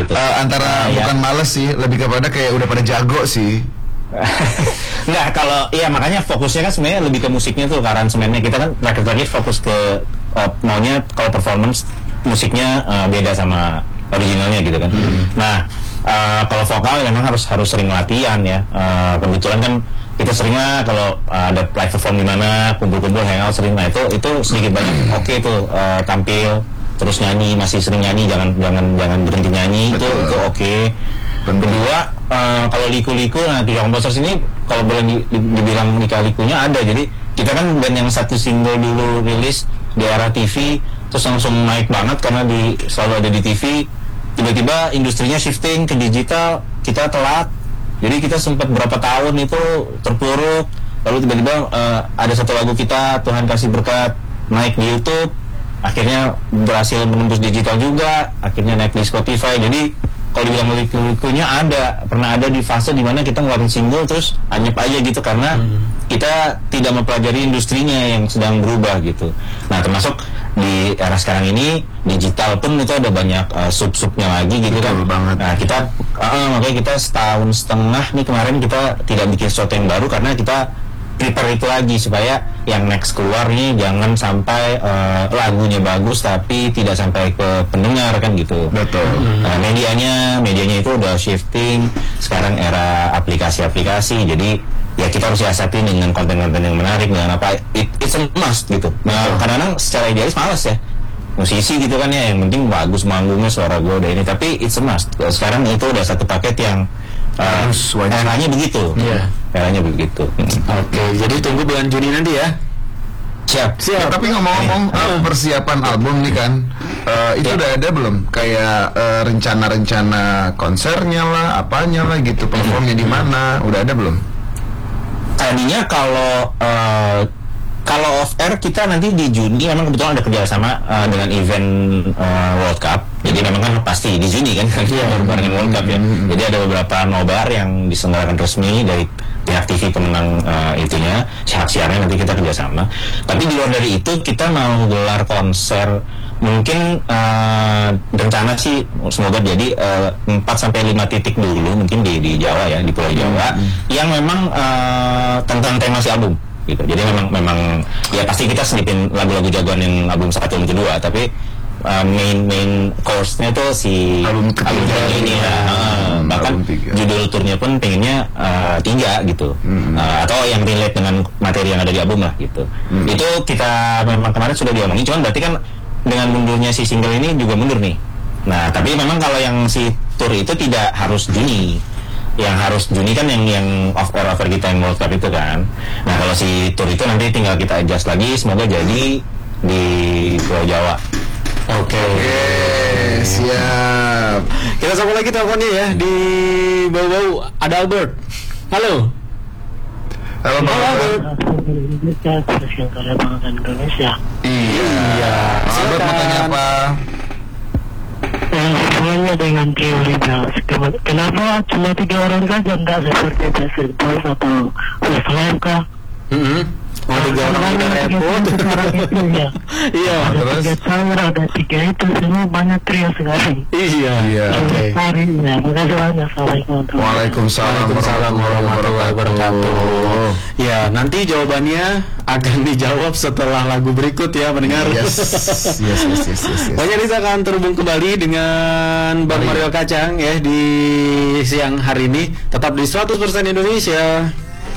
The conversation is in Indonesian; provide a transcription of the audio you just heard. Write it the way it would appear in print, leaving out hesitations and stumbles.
gitu. Antara bukan males sih, lebih kepada kayak udah pada jago sih. Enggak, kalau iya makanya fokusnya kan sebenarnya lebih ke musiknya tuh, ke aransemennya. Kita kan terakhir fokus ke maunya kalau performance musiknya beda sama originalnya gitu kan. Nah, kalau vokal memang harus sering latihan ya. Kebetulan kan kita seringnya kalau ada live perform di mana kumpul-kumpul hangout sering, nah itu sedikit banyak oke tuh tampil terus nyanyi, masih sering nyanyi, jangan berhenti nyanyi. Betul. Itu oke. Kedua, kalau liku-liku, nah Tiga Komposer ini kalau boleh dibilang lika-likunya ada. Jadi kita kan band yang satu single dulu rilis di era TV, terus langsung naik banget karena selalu ada di TV. Tiba-tiba industrinya shifting ke digital, kita telat. Jadi kita sempat berapa tahun itu terpuruk. Lalu tiba-tiba ada satu lagu kita, Tuhan Kasih Berkat, naik di YouTube. Akhirnya berhasil menembus digital juga. Akhirnya naik di Spotify. Jadi kalau dibilang liku-likunya pernah ada di fase dimana kita ngeluarin single terus anyep aja gitu karena kita tidak mempelajari industrinya yang sedang berubah gitu. Nah, termasuk di era sekarang ini digital pun itu ada banyak sub-subnya lagi gitu. Betul kan banget. Nah, kita makanya kita setahun setengah nih kemarin kita tidak bikin sesuatu yang baru karena kita prepare itu lagi supaya yang next keluar nih jangan sampai lagunya bagus tapi tidak sampai ke pendengar kan gitu. Betul. Medianya itu udah shifting sekarang era aplikasi-aplikasi, jadi ya kita harus siasatin dengan konten-konten yang menarik, dengan apa it's a must gitu. Nah, kadang-kadang secara idealis malas ya musisi gitu kan ya, yang penting bagus manggungnya, suara gue udah ini, tapi it's a must. Sekarang itu udah satu paket yang eranya begitu. Iya. Eranya begitu. Oke, jadi tunggu bulan Juni nanti ya. Siap. Ya, tapi ngomong-ngomong persiapan album nih kan, itu udah ada belum? Kayak rencana-rencana konsernya lah, apanya lah gitu, performnya di mana? Udah ada belum? Tadinya kalau off air kita nanti di Juni memang kebetulan ada kerjasama dengan event World Cup. Jadi memang kan pasti di Juni kan barengan World Cup ya. Jadi ada beberapa nobar yang diselenggarakan resmi dari pihak TV pemenang itunya, hak siarnya nanti kita kerjasama. Tapi di luar dari itu kita mau gelar konser, mungkin rencana sih semoga jadi 4-5 titik dulu mungkin di Jawa ya, di Pulau Jawa, yang memang tentang tema si album gitu. Jadi memang ya pasti kita selipin lagu-lagu jagoan yang album 1 dan kedua, tapi main course-nya tuh si album ini ya. Bahkan judul turnya pun pengennya 3 gitu. Atau yang relate dengan materi yang ada di album lah gitu. Itu kita memang kemarin sudah diomongin, cuman berarti kan dengan mundurnya si single ini juga mundur nih. Nah, tapi memang kalau yang si tour itu tidak harus Juni. Yang harus Juni kan yang offer kita yang World Cup itu kan. Nah, kalau si tour itu nanti tinggal kita adjust lagi, semoga jadi di Pulau Jawa. Oke, siap. Kita sambung lagi teleponnya ya, di bau-bau ada Albert. Halo. Halo Albert. Indonesia. Iya. Albert mau tanya apa? Hubungannya dengan prioritas. Kenapa cuma 3 orang saja, enggak seperti Backstreet Boys atau Westlife kah? Oh, 3 orang udah repot. Ya. Iya. Ada 3 tower, ada 3 itu semua banyak trio sekarang. Iya. Oke. Ya, makasih banyak. Assalamualaikum. Waalaikumsalam warahmatullahi wabarakatuh. Ya, nanti jawabannya akan dijawab setelah lagu berikut ya, pendengar. Yes. Pokoknya kita akan terhubung kembali dengan Bang Mario Kacang ya di siang hari ini. Tetap di 100% Indonesia.